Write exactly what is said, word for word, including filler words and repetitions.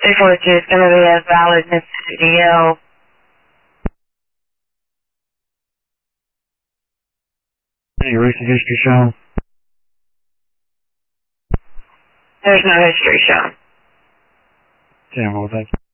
three four two is going to be a valid Mississippi D L. Any recent history shown? There's no history shown. ten four, thank you.